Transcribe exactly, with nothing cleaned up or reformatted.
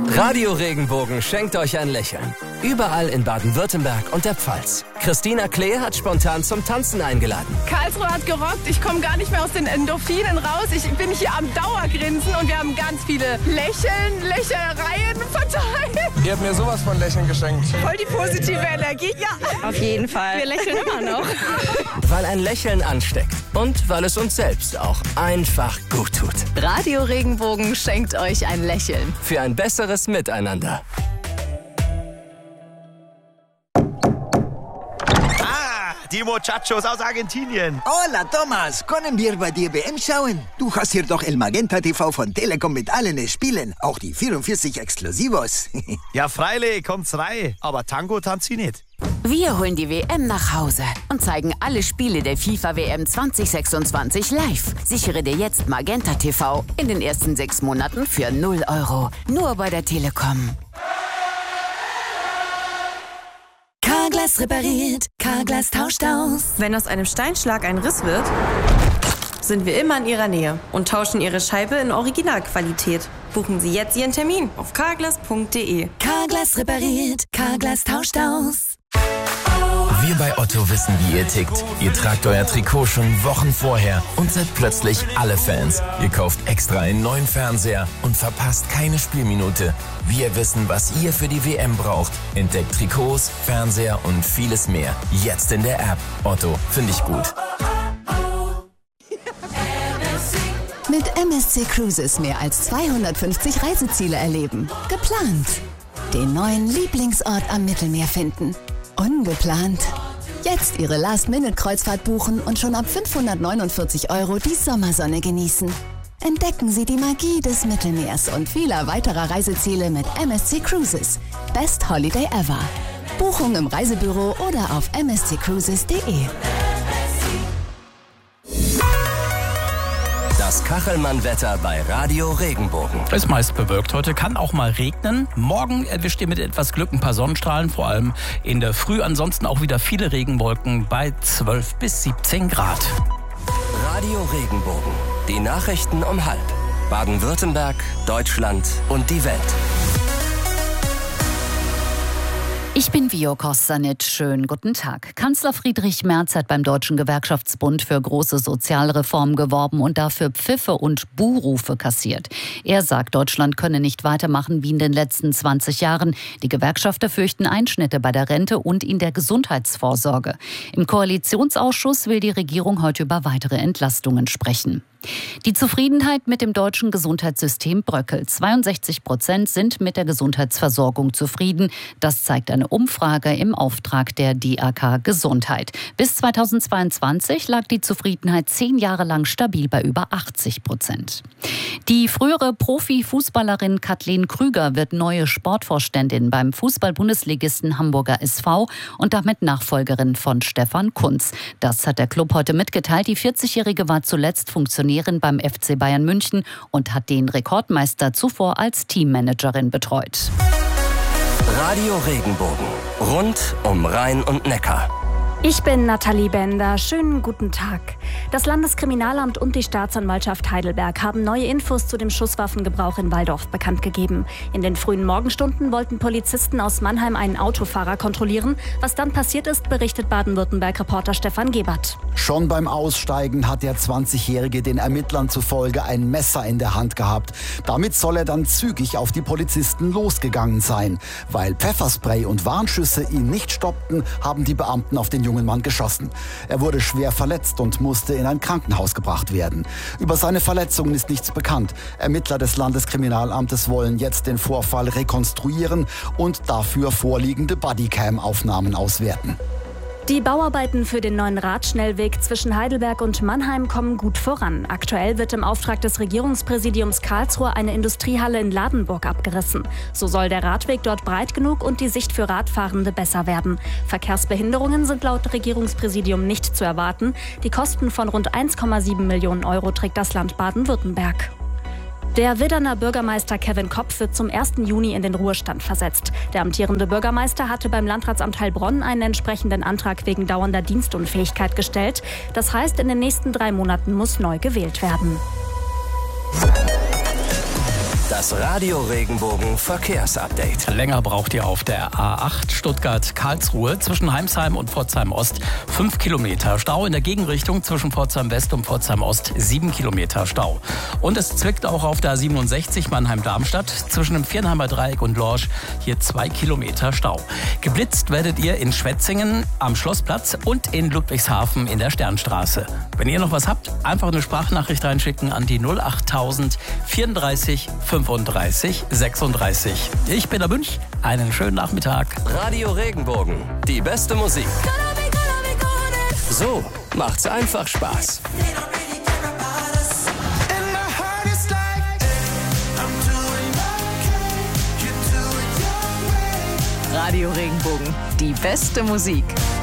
Radio Regenbogen schenkt euch ein Lächeln. Überall in Baden-Württemberg und der Pfalz. Christina Klee hat spontan zum Tanzen eingeladen. Karlsruhe hat gerockt. Ich komme gar nicht mehr aus den Endorphinen raus. Ich bin hier am Dauergrinsen und wir haben ganz viele Lächeln, Lächelereien verteilt. Ihr habt mir sowas von Lächeln geschenkt. Voll die positive Energie. Ja, auf jeden Fall. Wir lächeln immer noch. Weil ein Lächeln ansteckt und weil es uns selbst auch einfach gut tut. Radio Regenbogen schenkt euch ein Lächeln. Für ein besseres Miteinander. Die Muchachos aus Argentinien. Hola, Thomas. Können wir bei dir W M schauen? Du hast hier doch El Magenta T V von Telekom mit allen Spielen. Auch die vierundvierzig Exklusivos. Ja, freilich, kommt's rein. Aber Tango tanzt sie nicht. Wir holen die W M nach Hause und zeigen alle Spiele der FIFA W M zwanzig sechsundzwanzig live. Sichere dir jetzt Magenta T V in den ersten sechs Monaten für null Euro. Nur bei der Telekom. Carglass repariert, Carglass tauscht aus. Wenn aus einem Steinschlag ein Riss wird, sind wir immer in Ihrer Nähe und tauschen Ihre Scheibe in Originalqualität. Buchen Sie jetzt Ihren Termin auf carglass punkt de. Carglass repariert, Carglass tauscht aus. Wir bei Otto wissen, wie ihr tickt. Ihr tragt euer Trikot schon Wochen vorher und seid plötzlich alle Fans. Ihr kauft extra einen neuen Fernseher und verpasst keine Spielminute. Wir wissen, was ihr für die W M braucht. Entdeckt Trikots, Fernseher und vieles mehr. Jetzt in der App. Otto, finde ich gut. Mit M S C Cruises mehr als zweihundertfünfzig Reiseziele erleben. Geplant. Den neuen Lieblingsort am Mittelmeer finden. Ungeplant. Jetzt Ihre Last-Minute-Kreuzfahrt buchen und schon ab fünfhundertneunundvierzig Euro die Sommersonne genießen. Entdecken Sie die Magie des Mittelmeers und vieler weiterer Reiseziele mit M S C Cruises. Best Holiday ever. Buchung im Reisebüro oder auf m s c cruises punkt de. Das Kachelmann-Wetter bei Radio Regenbogen. Es ist meist bewölkt. Heute kann auch mal regnen. Morgen erwischt ihr mit etwas Glück ein paar Sonnenstrahlen, vor allem in der Früh. Ansonsten auch wieder viele Regenwolken bei zwölf bis siebzehn Grad. Radio Regenbogen. Die Nachrichten um halb. Baden-Württemberg, Deutschland und die Welt. Ich bin Vio Kostanitsch. Schönen guten Tag. Kanzler Friedrich Merz hat beim Deutschen Gewerkschaftsbund für große Sozialreformen geworben und dafür Pfiffe und Buhrufe kassiert. Er sagt, Deutschland könne nicht weitermachen wie in den letzten zwanzig Jahren. Die Gewerkschafter fürchten Einschnitte bei der Rente und in der Gesundheitsvorsorge. Im Koalitionsausschuss will die Regierung heute über weitere Entlastungen sprechen. Die Zufriedenheit mit dem deutschen Gesundheitssystem bröckelt. zweiundsechzig Prozent sind mit der Gesundheitsversorgung zufrieden. Das zeigt eine Umfrage im Auftrag der D A K Gesundheit. Bis zweitausendzweiundzwanzig lag die Zufriedenheit zehn Jahre lang stabil bei über achtzig Prozent. Die frühere Profifußballerin Kathleen Krüger wird neue Sportvorständin beim Fußball-Bundesligisten Hamburger S V und damit Nachfolgerin von Stefan Kuntz. Das hat der Club heute mitgeteilt. Die vierzigjährige war zuletzt Funktionärin beim F C Bayern München und hat den Rekordmeister zuvor als Teammanagerin betreut. Radio Regenbogen. Rund um Rhein und Neckar. Ich bin Nathalie Bender. Schönen guten Tag. Das Landeskriminalamt und die Staatsanwaltschaft Heidelberg haben neue Infos zu dem Schusswaffengebrauch in Walldorf bekannt gegeben. In den frühen Morgenstunden wollten Polizisten aus Mannheim einen Autofahrer kontrollieren. Was dann passiert ist, berichtet Baden-Württemberg-Reporter Stefan Gebert. Schon beim Aussteigen hat der zwanzigjährige den Ermittlern zufolge ein Messer in der Hand gehabt. Damit soll er dann zügig auf die Polizisten losgegangen sein. Weil Pfefferspray und Warnschüsse ihn nicht stoppten, haben die Beamten auf den jungen Mann geschossen. Er wurde schwer verletzt und musste in ein Krankenhaus gebracht werden. Über seine Verletzungen ist nichts bekannt. Ermittler des Landeskriminalamtes wollen jetzt den Vorfall rekonstruieren und dafür vorliegende Bodycam-Aufnahmen auswerten. Die Bauarbeiten für den neuen Radschnellweg zwischen Heidelberg und Mannheim kommen gut voran. Aktuell wird im Auftrag des Regierungspräsidiums Karlsruhe eine Industriehalle in Ladenburg abgerissen. So soll der Radweg dort breit genug und die Sicht für Radfahrende besser werden. Verkehrsbehinderungen sind laut Regierungspräsidium nicht zu erwarten. Die Kosten von rund eins Komma sieben Millionen Euro trägt das Land Baden-Württemberg. Der Widderner Bürgermeister Kevin Kopf wird zum ersten Juni in den Ruhestand versetzt. Der amtierende Bürgermeister hatte beim Landratsamt Heilbronn einen entsprechenden Antrag wegen dauernder Dienstunfähigkeit gestellt. Das heißt, in den nächsten drei Monaten muss neu gewählt werden. Das Radio Regenbogen Verkehrsupdate. Länger braucht ihr auf der A acht Stuttgart-Karlsruhe zwischen Heimsheim und Pforzheim Ost fünf Kilometer Stau. In der Gegenrichtung zwischen Pforzheim West und Pforzheim Ost sieben Kilometer Stau. Und es zwickt auch auf der A siebenundsechzig Mannheim-Darmstadt zwischen dem Viernheimer Dreieck und Lorsch. Hier zwei Kilometer Stau. Geblitzt werdet ihr in Schwetzingen am Schlossplatz und in Ludwigshafen in der Sternstraße. Wenn ihr noch was habt, einfach eine Sprachnachricht reinschicken an die null achttausend vierunddreißig fünfunddreißig sechsunddreißig. Ich bin der Münch. Einen schönen Nachmittag. Radio Regenbogen. Die beste Musik. So macht's einfach Spaß. Radio Regenbogen. Die beste Musik.